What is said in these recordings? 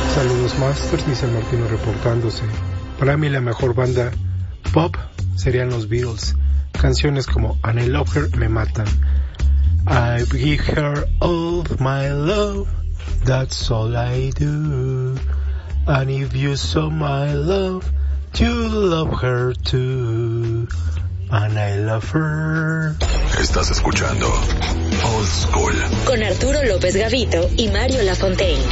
Saludos Masters, dice el Martino reportándose. Para mí la mejor banda pop serían los Beatles. Canciones como And I Love Her me matan. I give her all my love, that's all I do. And if you saw my love, you love her too. And I love her. Estás escuchando Old School con Arturo López Gavito y Mario Lafontaine.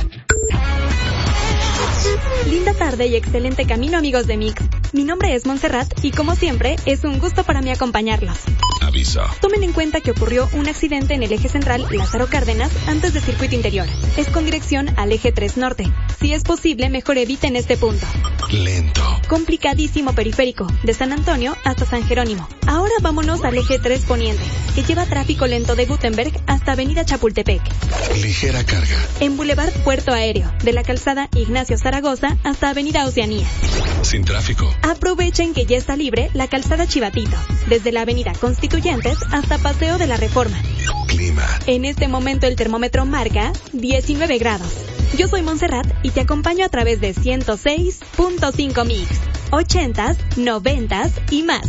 Linda tarde y excelente camino, amigos de Mix. Mi nombre es Montserrat y como siempre es un gusto para mí acompañarlos. Avisa. Tomen en cuenta que ocurrió un accidente en el eje central Lázaro Cárdenas antes de circuito interior. Es con dirección al eje 3 norte. Si es posible, mejor eviten este punto. Lento. Complicadísimo periférico, de San Antonio hasta San Jerónimo. Ahora vámonos al eje 3 poniente, que lleva tráfico lento de Gutenberg hasta avenida Chapultepec. Ligera carga. En Boulevard Puerto Aéreo, de la calzada Ignacio Zaragoza hasta avenida Oceanía. Sin tráfico. Aprovechen que ya está libre la calzada Chivatito, desde la avenida Constituyentes hasta Paseo de la Reforma. Clima. En este momento el termómetro marca 19 grados. Yo soy Montserrat y te acompaño a través de 106.5 Mix, 80s, 90s y más.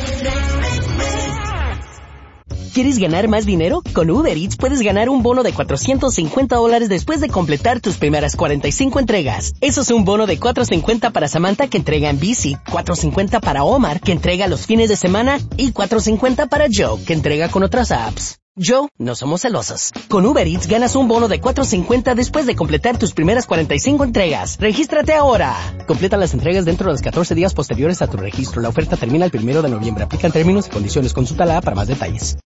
¿Quieres ganar más dinero? Con Uber Eats puedes ganar un bono de $450 después de completar tus primeras 45 entregas. Eso es un bono de $450 para Samantha, que entrega en bici, $450 para Omar, que entrega los fines de semana, y $450 para Joe, que entrega con otras apps. Joe, no somos celosos. Con Uber Eats ganas un bono de $450 después de completar tus primeras 45 entregas. ¡Regístrate ahora! Completa las entregas dentro de los 14 días posteriores a tu registro. La oferta termina el 1 de noviembre. Aplican términos y condiciones. Consulta la app para más detalles.